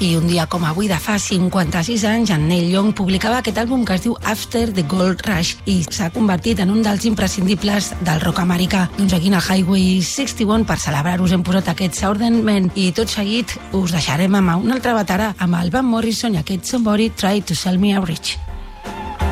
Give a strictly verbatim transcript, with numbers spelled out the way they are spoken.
I un dia com avui de fa cinquanta-sis anys, en Neil Young publicava aquest àlbum que es diu After the Gold Rush i s'ha convertit en un dels imprescindibles del rock americà. Doncs aquí al Highway seixanta-u, per celebrar-us, hem posat aquest Southern Man i tot seguit us deixarem amb un altre veterà, amb el Van Morrison i aquest Somebody Try to Sell Me a Bridge.